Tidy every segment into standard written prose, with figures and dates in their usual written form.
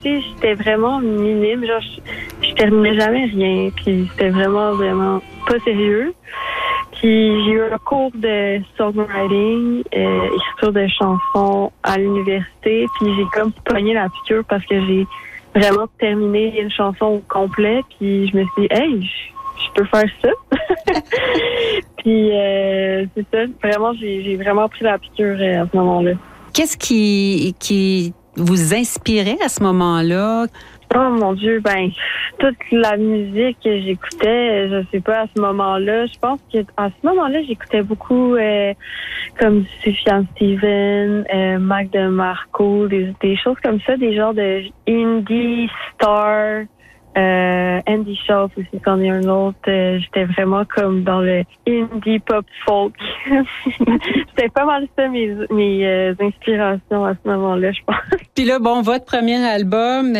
tu sais, j'étais vraiment minime. Genre, je terminais jamais rien. Puis c'était vraiment pas sérieux. Puis j'ai eu un cours de songwriting, écriture de chansons à l'université. Puis j'ai comme pogné la piqûre parce que j'ai vraiment terminé une chanson au complet. Puis je me suis dit, hey, je peux faire ça. Puis c'est ça. Vraiment, j'ai vraiment pris la piqûre à ce moment-là. Qu'est-ce qui vous inspirait à ce moment-là? Oh mon Dieu, toute la musique que j'écoutais, je sais pas, à ce moment-là, je pense que à ce moment-là, j'écoutais beaucoup comme Sufjan Stevens, Mac DeMarco, des choses comme ça, des genres de indie star, Andy Schaaf aussi, c'en est un autre. J'étais vraiment comme dans le indie pop folk. C'était pas mal ça mes inspirations à ce moment-là, je pense. Puis là, votre premier album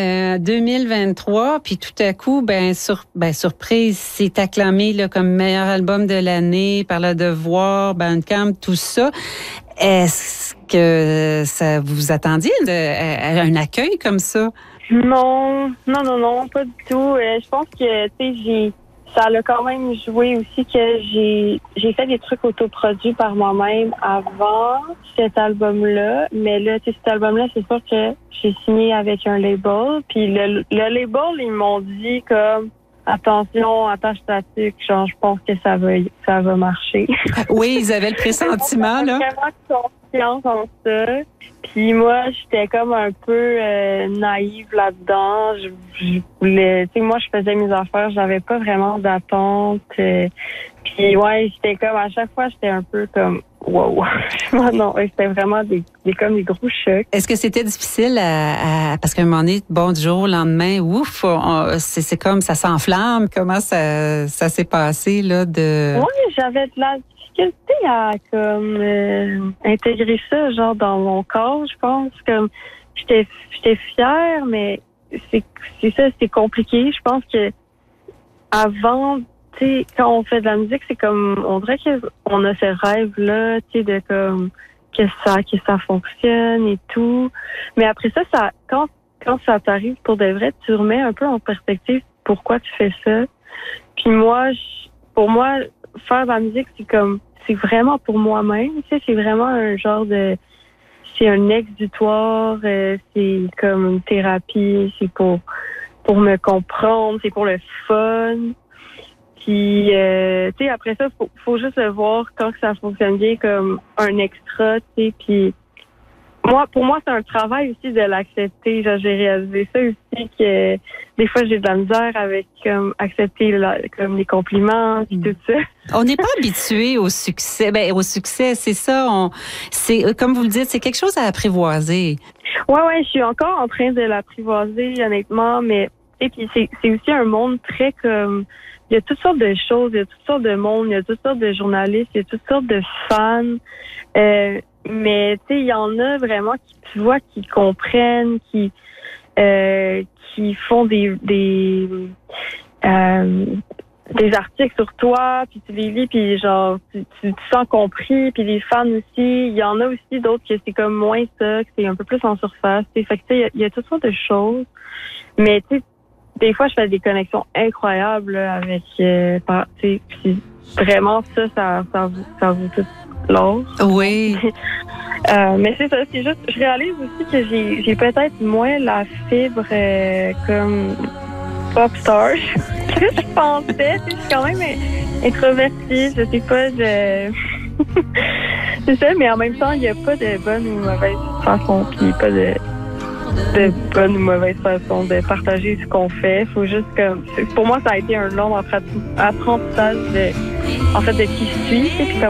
2023, puis tout à coup, surprise, c'est acclamé là, comme meilleur album de l'année par Le Devoir, Bandcamp, tout ça. Est-ce que ça vous attendiez à un accueil comme ça? Non, pas du tout. Je pense que, tu sais, ça a quand même joué aussi que j'ai fait des trucs autoproduits par moi-même avant cet album-là. Mais là, tu sais, cet album-là, c'est sûr que j'ai signé avec un label. Puis le label, ils m'ont dit comme, attention, attache ta tuque, genre, je pense que ça va marcher. Oui, ils avaient le pressentiment, là. J'ai vraiment confiance en ça. Puis moi, j'étais comme un peu naïve là-dedans. Je voulais, tu sais, moi, je faisais mes affaires, j'avais pas vraiment d'attente. Puis ouais, j'étais comme, à chaque fois, j'étais un peu comme, wow. Non, c'était vraiment des gros chocs. Est-ce que c'était difficile parce qu'à un moment donné, du jour au lendemain, c'est comme ça s'enflamme. Comment ça s'est passé, là, Oui, j'avais de la difficulté à comme intégrer ça genre dans mon corps, je pense. Comme j'étais fière, mais c'est ça, c'est compliqué. Je pense que avant, tu sais, quand on fait de la musique, c'est comme on dirait qu'on a ce rêve là, tu sais, de comme que ça fonctionne et tout. Mais après ça quand ça t'arrive pour de vrai, tu remets un peu en perspective pourquoi tu fais ça. Puis pour moi, faire de la musique, c'est vraiment pour moi-même. Tu sais, c'est vraiment un genre c'est un exutoire, c'est comme une thérapie, c'est pour me comprendre, c'est pour le fun. Puis, tu sais, après ça, faut juste le voir quand ça fonctionne bien comme un extra, tu sais. Puis, pour moi, c'est un travail aussi de l'accepter. Genre, j'ai réalisé ça aussi que des fois, j'ai de la misère avec comme accepter comme les compliments et tout ça. On n'est pas habitué au succès. Au succès, c'est ça. C'est comme vous le dites, c'est quelque chose à apprivoiser. Ouais, je suis encore en train de l'apprivoiser, honnêtement, mais et puis c'est aussi un monde très comme il y a toutes sortes de choses, il y a toutes sortes de monde, il y a toutes sortes de journalistes, il y a toutes sortes de fans. Mais tu sais, il y en a vraiment qui tu vois qui comprennent, qui font des articles sur toi, puis tu les lis, puis genre tu te sens compris, puis les fans aussi. Il y en a aussi d'autres que c'est comme moins ça, que c'est un peu plus en surface. T'sais. Fait que tu sais, il y a toutes sortes de choses. Mais tu sais, des fois je fais des connexions incroyables là, avec tu sais, puis vraiment ça vaut tout l'or. Oui. Mais c'est ça, c'est juste, je réalise aussi que j'ai peut-être moins la fibre comme pop star que je pensais. Je suis quand même introvertie, je sais pas, c'est ça, mais en même temps, il n'y a pas de bonne ou mauvaise façon, puis pas de bonne ou mauvaise façon de partager ce qu'on fait. Faut juste comme, pour moi, ça a été un long apprentissage de qui je suis, puis